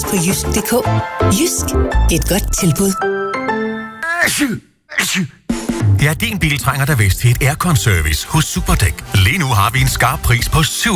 på jysk.dk. Jysk, et godt tilbud. Ja, din bil trænger der vist til et aircon-service hos Superdæk. Lige nu har vi en skarp pris på 7